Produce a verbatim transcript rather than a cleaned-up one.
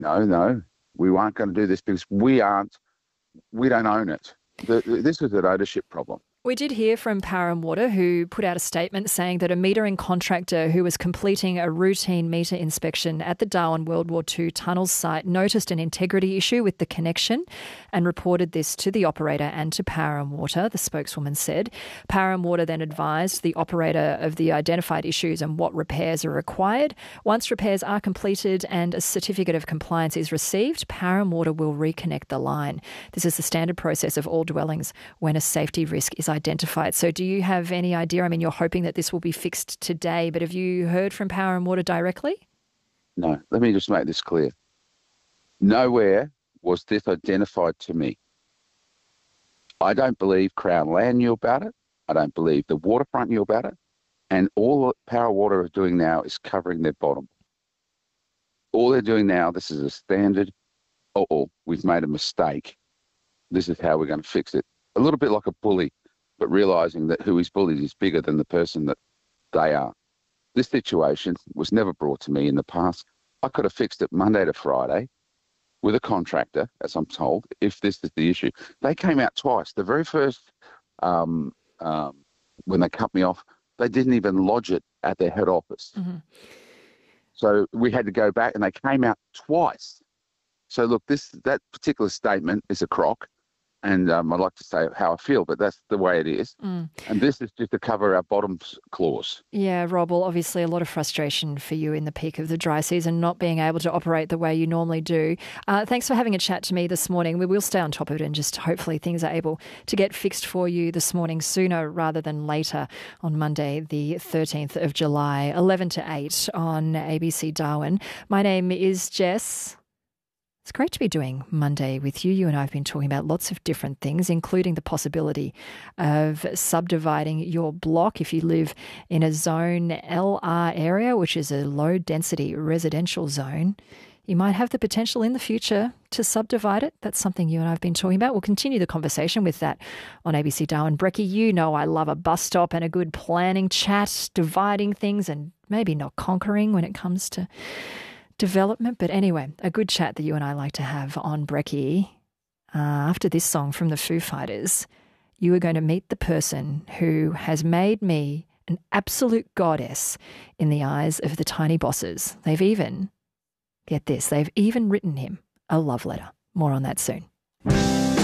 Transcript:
no, no, we aren't going to do this because we aren't, we don't own it. The, this is an ownership problem. We did hear from Power and Water, who put out a statement saying that a metering contractor who was completing a routine meter inspection at the Darwin World War Two tunnels site noticed an integrity issue with the connection and reported this to the operator and to Power and Water, the spokeswoman said. Power and Water then advised the operator of the identified issues and what repairs are required. Once repairs are completed and a certificate of compliance is received, Power and Water will reconnect the line. This is the standard process of all dwellings when a safety risk is identified. So do you have any idea? I mean, you're hoping that this will be fixed today, but have you heard from Power and Water directly? No, let me just make this clear. Nowhere was this identified to me. I don't believe Crown Land knew about it. I don't believe the Waterfront knew about it. And all that Power and Water are doing now is covering their bottom. All they're doing now, this is a standard, oh, we've made a mistake. This is how we're going to fix it. A little bit like a bully, but realising that who is bullied is bigger than the person that they are. This situation was never brought to me in the past. I could have fixed it Monday to Friday with a contractor, as I'm told, if this is the issue. They came out twice. The very first, um, um, when they cut me off, they didn't even lodge it at their head office. Mm-hmm. So we had to go back, and they came out twice. So look, this that particular statement is a crock. And um, I'd like to say how I feel, but that's the way it is. Mm. And this is just to cover our bottoms clause. Yeah, Rob, well, obviously a lot of frustration for you in the peak of the dry season, not being able to operate the way you normally do. Uh, thanks for having a chat to me this morning. We will stay on top of it and just hopefully things are able to get fixed for you this morning sooner rather than later on Monday, the thirteenth of July, eleven to eight on A B C Darwin. My name is Jess. It's great to be doing Monday with you. You and I have been talking about lots of different things, including the possibility of subdividing your block if you live in a Zone L R area, which is a low-density residential zone. You might have the potential in the future to subdivide it. That's something you and I have been talking about. We'll continue the conversation with that on A B C Darwin. Brecky, you know I love a bus stop and a good planning chat, dividing things and maybe not conquering when it comes to development. But anyway, a good chat that you and I like to have on Brecky. Uh, after this song from the Foo Fighters, you are going to meet the person who has made me an absolute goddess in the eyes of the tiny bosses. They've even, get this, they've even written him a love letter. More on that soon.